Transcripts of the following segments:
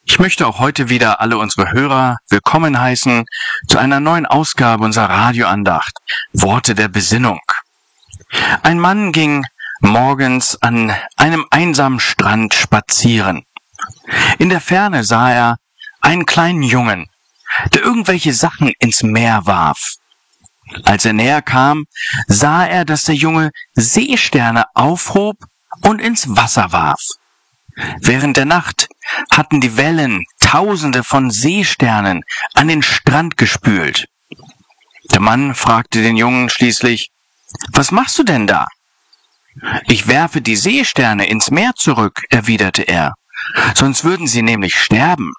Ich möchte auch heute wieder alle unsere Hörer willkommen heißen zu einer neuen Ausgabe unserer Radioandacht Worte der Besinnung. Ein Mann ging morgens an einem einsamen Strand spazieren. In der Ferne sah er einen kleinen Jungen, der irgendwelche Sachen ins Meer warf. Als er näher kam, sah er, dass der Junge Seesterne aufhob und ins Wasser warf. Während der Nacht hatten die Wellen Tausende von Seesternen an den Strand gespült. Der Mann fragte den Jungen schließlich: »Was machst du denn da?« »Ich werfe die Seesterne ins Meer zurück«, erwiderte er, »sonst würden sie nämlich sterben.«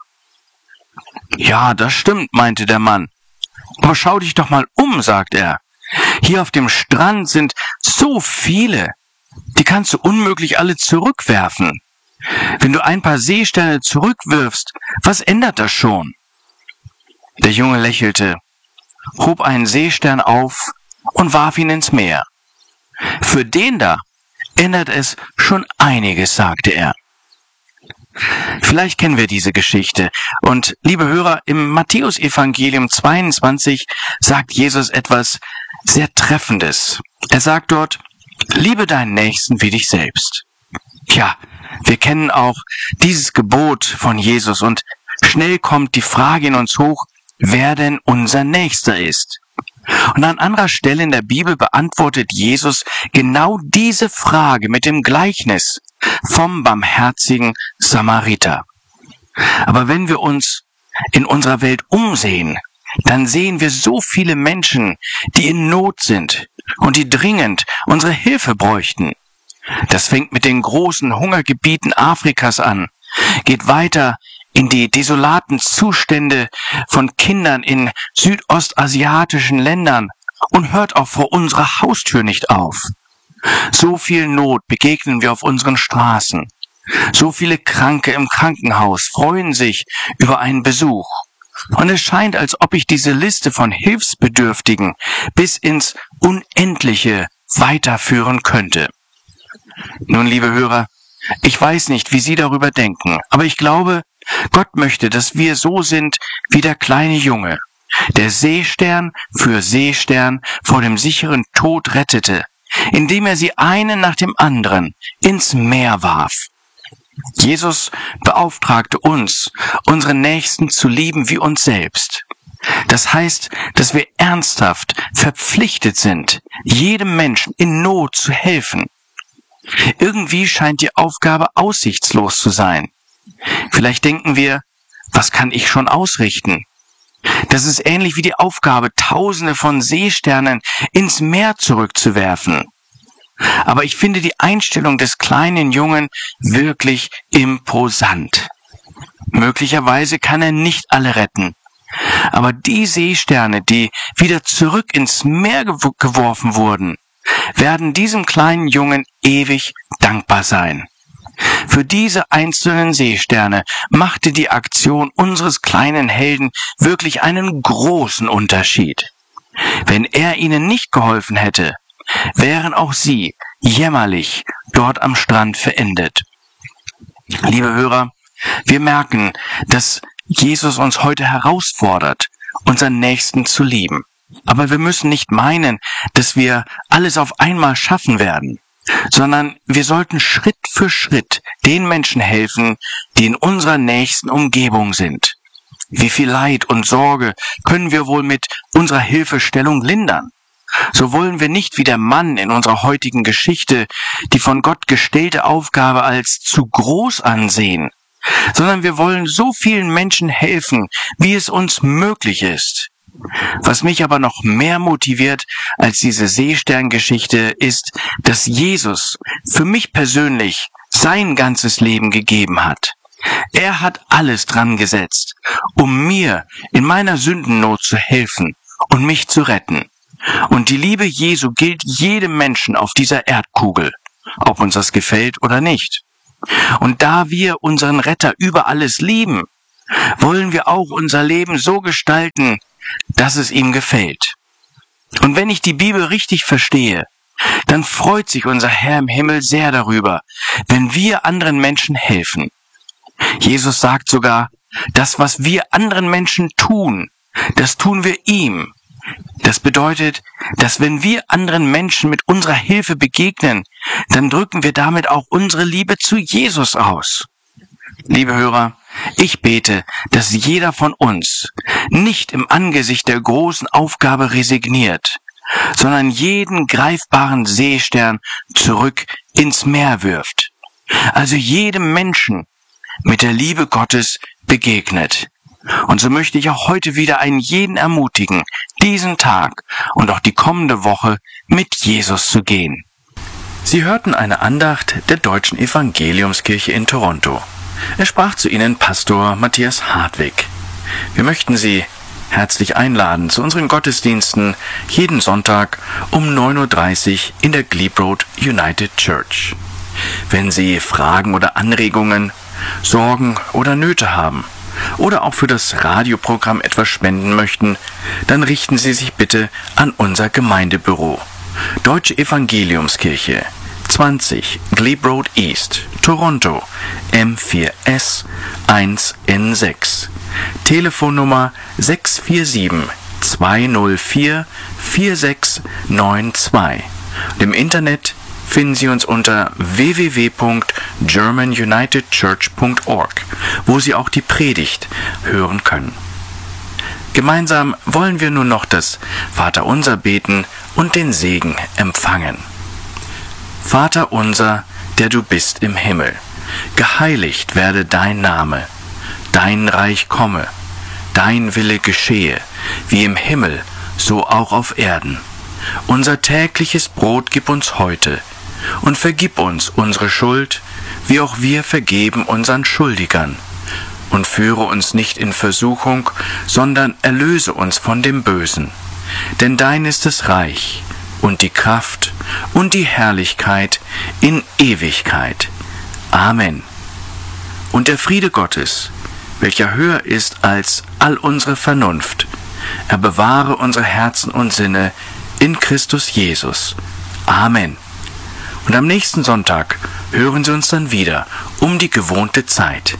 »Ja, das stimmt«, meinte der Mann. »Aber schau dich doch mal um«, sagt er. »Hier auf dem Strand sind so viele, die kannst du unmöglich alle zurückwerfen. Wenn du ein paar Seesterne zurückwirfst, was ändert das schon?« Der Junge lächelte, hob einen Seestern auf und warf ihn ins Meer. »Für den da ändert es schon einiges«, sagte er. Vielleicht kennen wir diese Geschichte. Und, liebe Hörer, im Matthäus-Evangelium 22 sagt Jesus etwas sehr Treffendes. Er sagt dort: »Liebe deinen Nächsten wie dich selbst.« Ja, wir kennen auch dieses Gebot von Jesus und schnell kommt die Frage in uns hoch, wer denn unser Nächster ist. Und an anderer Stelle in der Bibel beantwortet Jesus genau diese Frage mit dem Gleichnis vom barmherzigen Samariter. Aber wenn wir uns in unserer Welt umsehen, dann sehen wir so viele Menschen, die in Not sind und die dringend unsere Hilfe bräuchten. Das fängt mit den großen Hungergebieten Afrikas an, geht weiter in die desolaten Zustände von Kindern in südostasiatischen Ländern und hört auch vor unserer Haustür nicht auf. So viel Not begegnen wir auf unseren Straßen. So viele Kranke im Krankenhaus freuen sich über einen Besuch. Und es scheint, als ob ich diese Liste von Hilfsbedürftigen bis ins Unendliche weiterführen könnte. Nun, liebe Hörer, ich weiß nicht, wie Sie darüber denken, aber ich glaube, Gott möchte, dass wir so sind wie der kleine Junge, der Seestern für Seestern vor dem sicheren Tod rettete, indem er sie einen nach dem anderen ins Meer warf. Jesus beauftragte uns, unseren Nächsten zu lieben wie uns selbst. Das heißt, dass wir ernsthaft verpflichtet sind, jedem Menschen in Not zu helfen. Irgendwie scheint die Aufgabe aussichtslos zu sein. Vielleicht denken wir, was kann ich schon ausrichten? Das ist ähnlich wie die Aufgabe, Tausende von Seesternen ins Meer zurückzuwerfen. Aber ich finde die Einstellung des kleinen Jungen wirklich imposant. Möglicherweise kann er nicht alle retten. Aber die Seesterne, die wieder zurück ins Meer geworfen wurden, werden diesem kleinen Jungen ewig dankbar sein. Für diese einzelnen Seesterne machte die Aktion unseres kleinen Helden wirklich einen großen Unterschied. Wenn er ihnen nicht geholfen hätte, wären auch sie jämmerlich dort am Strand verendet. Liebe Hörer, wir merken, dass Jesus uns heute herausfordert, unseren Nächsten zu lieben. Aber wir müssen nicht meinen, dass wir alles auf einmal schaffen werden, sondern wir sollten Schritt für Schritt den Menschen helfen, die in unserer nächsten Umgebung sind. Wie viel Leid und Sorge können wir wohl mit unserer Hilfestellung lindern? So wollen wir nicht wie der Mann in unserer heutigen Geschichte die von Gott gestellte Aufgabe als zu groß ansehen, sondern wir wollen so vielen Menschen helfen, wie es uns möglich ist. Was mich aber noch mehr motiviert als diese Seesterngeschichte ist, dass Jesus für mich persönlich sein ganzes Leben gegeben hat. Er hat alles dran gesetzt, um mir in meiner Sündennot zu helfen und mich zu retten. Und die Liebe Jesu gilt jedem Menschen auf dieser Erdkugel, ob uns das gefällt oder nicht. Und da wir unseren Retter über alles lieben, wollen wir auch unser Leben so gestalten, dass es ihm gefällt. Und wenn ich die Bibel richtig verstehe, dann freut sich unser Herr im Himmel sehr darüber, wenn wir anderen Menschen helfen. Jesus sagt sogar, das, was wir anderen Menschen tun, das tun wir ihm. Das bedeutet, dass wenn wir anderen Menschen mit unserer Hilfe begegnen, dann drücken wir damit auch unsere Liebe zu Jesus aus. Liebe Hörer, ich bete, dass jeder von uns nicht im Angesicht der großen Aufgabe resigniert, sondern jeden greifbaren Seestern zurück ins Meer wirft. Also jedem Menschen mit der Liebe Gottes begegnet. Und so möchte ich auch heute wieder einen jeden ermutigen, diesen Tag und auch die kommende Woche mit Jesus zu gehen. Sie hörten eine Andacht der Deutschen Evangeliumskirche in Toronto. Es sprach zu Ihnen Pastor Matthias Hartwig. Wir möchten Sie herzlich einladen zu unseren Gottesdiensten jeden Sonntag um 9:30 Uhr in der Glebe Road United Church. Wenn Sie Fragen oder Anregungen, Sorgen oder Nöte haben oder auch für das Radioprogramm etwas spenden möchten, dann richten Sie sich bitte an unser Gemeindebüro. Deutsche Evangeliumskirche, 20 Glebe Road East, Toronto, M4S 1N6. Telefonnummer 647-204-4692. Und im Internet finden Sie uns unter www.germanunitedchurch.org, wo Sie auch die Predigt hören können. Gemeinsam wollen wir nun noch das Vaterunser beten und den Segen empfangen. Vater unser, der du bist im Himmel, geheiligt werde dein Name, dein Reich komme, dein Wille geschehe, wie im Himmel, so auch auf Erden. Unser tägliches Brot gib uns heute und vergib uns unsere Schuld, wie auch wir vergeben unseren Schuldigern. Und führe uns nicht in Versuchung, sondern erlöse uns von dem Bösen. Denn dein ist das Reich und die Kraft und die Herrlichkeit in Ewigkeit. Amen. Und der Friede Gottes, welcher höher ist als all unsere Vernunft, er bewahre unsere Herzen und Sinne in Christus Jesus. Amen. Und am nächsten Sonntag hören Sie uns dann wieder um die gewohnte Zeit.